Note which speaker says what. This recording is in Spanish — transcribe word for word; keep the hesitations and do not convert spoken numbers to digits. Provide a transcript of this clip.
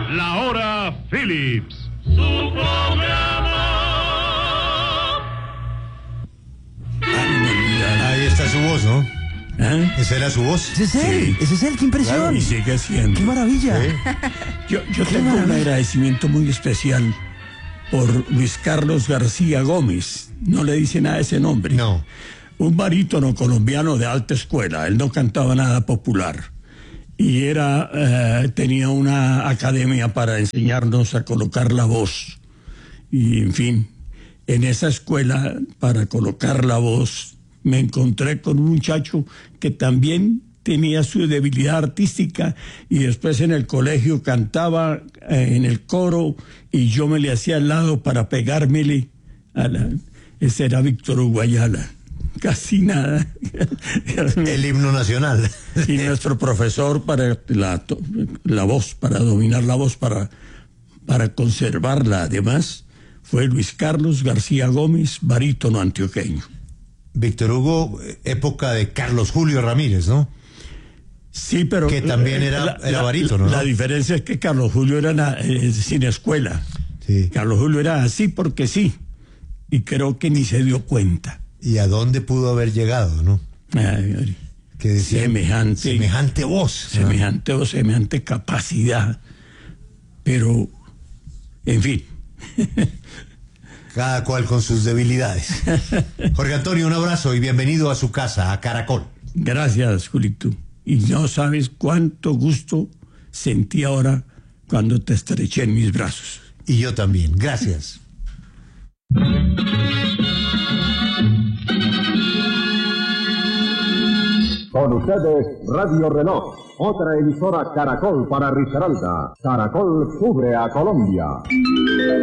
Speaker 1: La Hora Phillips.
Speaker 2: Su programa.
Speaker 3: Ahí está su voz, ¿no?
Speaker 4: ¿Eh?
Speaker 3: Esa era su voz.
Speaker 4: Ese es él,
Speaker 3: Sí.
Speaker 4: ese es él, qué impresión.
Speaker 3: Claro,
Speaker 4: y sigue siendo. Qué maravilla.
Speaker 3: Sí.
Speaker 4: Yo, yo tengo un agradecimiento muy especial por Luis Carlos García Gómez. No le dice nada ese nombre.
Speaker 3: No.
Speaker 4: Un barítono colombiano de alta escuela. Él no cantaba nada popular. Y era, eh, tenía una academia para enseñarnos a colocar la voz. Y, en fin, en esa escuela, para colocar la voz, me encontré con un muchacho que también tenía su debilidad artística y después en el colegio cantaba eh, en el coro y yo me le hacía al lado para pegármele a la... Ese era Víctor Hugo Ayala. Casi nada.
Speaker 3: El himno nacional.
Speaker 4: Y nuestro profesor para la, la voz, para dominar la voz, para, para conservarla además, fue Luis Carlos García Gómez, barítono antioqueño.
Speaker 3: Víctor Hugo, época de Carlos Julio Ramírez, ¿no?
Speaker 4: Sí, pero...
Speaker 3: Que también era,
Speaker 4: la,
Speaker 3: era
Speaker 4: la,
Speaker 3: barítono, ¿no?
Speaker 4: La diferencia es que Carlos Julio era na, eh, sin escuela.
Speaker 3: Sí.
Speaker 4: Carlos Julio era así porque sí. Y creo que ni se dio cuenta.
Speaker 3: ¿Y a dónde pudo haber llegado, no?
Speaker 4: Ay, ay,
Speaker 3: Que decía,
Speaker 4: semejante...
Speaker 3: Semejante voz.
Speaker 4: Semejante voz, semejante capacidad. Pero, en fin...
Speaker 3: Cada cual con sus debilidades. Jorge Antonio, un abrazo y bienvenido a su casa, a Caracol.
Speaker 4: Gracias, Julito. Y no sabes cuánto gusto sentí ahora cuando te estreché en mis brazos.
Speaker 3: Y yo también. Gracias.
Speaker 5: Con ustedes, Radio Reloj, otra emisora Caracol para Risaralda. Caracol cubre a Colombia.